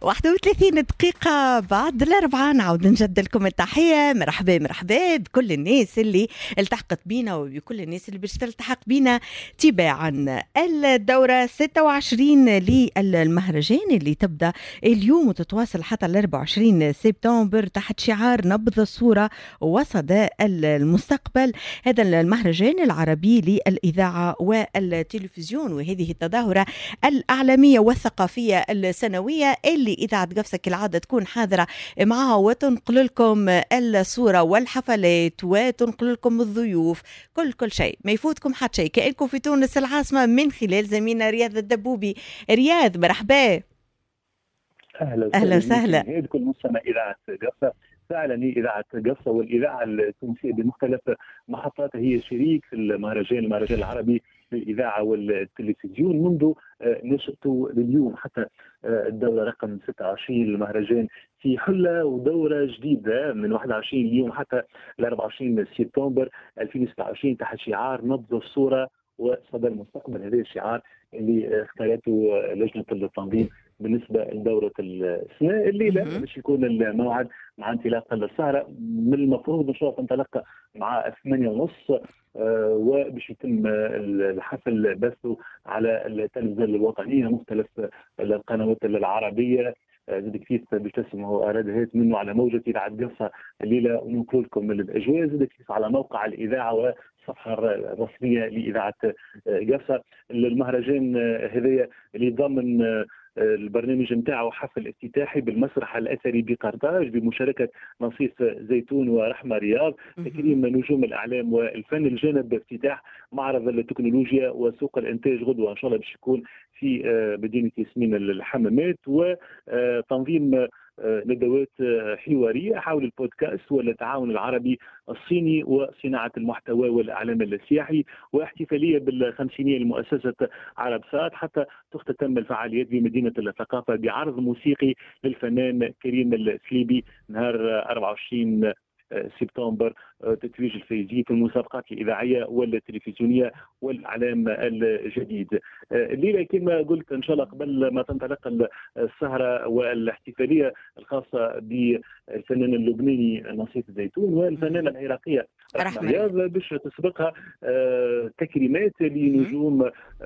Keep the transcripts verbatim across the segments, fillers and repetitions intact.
واحد وثلاثين دقيقة بعد الأربعة نعود نجد لكم التحية. مرحبا مرحبا بكل الناس اللي التحقت بينا وبكل الناس اللي باش تلتحق بينا تباعا. الدورة ستة وعشرين للمهرجان اللي تبدأ اليوم وتتواصل حتى ال أربعة وعشرين سبتمبر تحت شعار نبض الصورة وصدى المستقبل. هذا المهرجان العربي للإذاعة والتلفزيون، وهذه التظاهرة الأعلامية والثقافية السنوية اللي إذاعة قفصة كالعادة تكون حاضرة معها وتنقل لكم الصورة والحفلات وتنقل لكم الضيوف، كل كل شيء ما يفوتكم حتى شيء. كأنكم في تونس العاصمة من خلال زميلنا رياض الدبوبي. رياض مرحبا. أهلا أهلا وسهلا. كل مستمع إذاعة قفصة. فعلا إذاعة قفصة والإذاعة التونسية بمختلف محطاتها هي شريك في المهرجان المهرجان العربي للإذاعة والتلفزيون منذ نشأته لليوم. حتى الدورة رقم ستة وعشرين للمهرجان في حلة ودورة جديدة من واحد وعشرين اليوم حتى ل أربعة وعشرين سبتمبر ألفين وستة وعشرين تحت شعار نبض الصورة وصدى المستقبل. هذا الشعار اللي اختارته لجنة التنظيم بالنسبة لدورة السنة. الليلة باش يكون الموعد مع انطلاق السهرة، من المفروض ان شاء الله تنطلق مع ثمانية ونص آه وباش يتم الحفل بثه على التلفزيون الوطنية مختلف القنوات العربية. زاد كيف باش تسمعوا راديوهات منه على موجة إذاعة قفصة الليلة وننقل لكم الأجواء. زاد كيف على موقع الإذاعة والصفحة الرسمية لإذاعة قفصة. المهرجان هذايا اللي ضمن البرنامج نتاعو حفل افتتاحي بالمسرح الأثري بقرطاج بمشاركة نصيف زيتون ورحمة رياض، تكريم نجوم الإعلام والفن، الجانب افتتاح معرض التكنولوجيا وسوق الإنتاج غدوة إن شاء الله باش يكون في مدينة ياسمين الحمامات، وتنظيم ندوات حوارية حول البودكاست والتعاون العربي الصيني وصناعة المحتوى والإعلام السياحي، واحتفالية بالخمسينية لمؤسسة عرب سات حتى تختتم الفعاليات بمدينة الثقافة بعرض موسيقي للفنان كريم السليبي نهار أربعة وعشرين سبتمبر، تتويج الفائزين في المسابقات الإذاعية والتلفزيونية والإعلام الجديد. الليلة كما قلت إن شاء الله قبل ما تنطلق السهرة والاحتفالية الخاصة بالفنان اللبناني نصيف زيتون والفنانة العراقية رحمة رياض باش تسبقها تكريمات لنجوم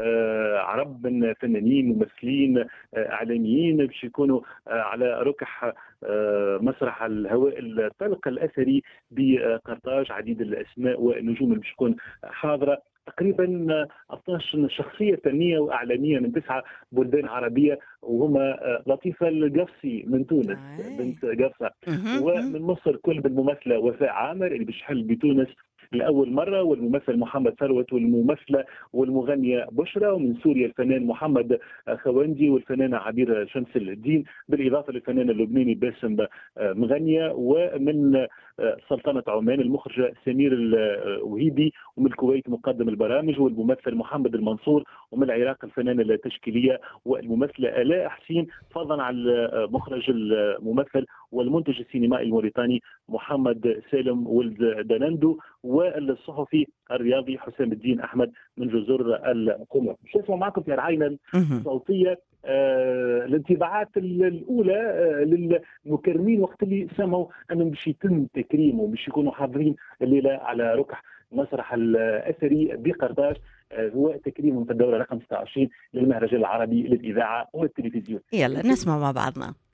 عرب من فنانين ممثلين إعلاميين باش يكونوا على ركح مسرح الهواء الطلق الأثري بقرطاج. عديد الأسماء والنجوم اللي باش تكون حاضرة، تقريبا اثني عشر شخصية فنية وإعلامية من تسعة بلدان عربية، وهما لطيفة القفصي من تونس بنت قفصة، ومن مصر كل بالممثلة وفاء عامر اللي باش تحل بتونس لأول مرة، والممثل محمد ثروت، والممثلة والمغنية بشرى، ومن سوريا الفنان محمد خوندي والفنانة عبير شمس الدين، بالإضافة للفنان اللبناني باسم مغنية، ومن سلطنة عمان المخرج سمير الوهيبي، ومن الكويت مقدم البرامج والممثل محمد المنصور، ومن العراق الفنانة التشكيلية والممثلة آلاء حسين، فضلا عن المخرج الممثل والمنتج السينمائي الموريتاني محمد سالم ولد دنندو، والصحفي الرياضي حسام الدين أحمد من جزر القمر. شوفوا معكم في العينة الصوتية آه الانطباعات الأولى آه للمكرمين وقت اللي سمعوا أنهم باش يتم تكريمهم باش يكونوا حاضرين الليلة على ركح مسرح الأثري بقرطاج. آه هو تكريمهم في الدورة رقم ستة وعشرين للمهرجان العربي للإذاعة والتلفزيون. يلا نسمع مع بعضنا.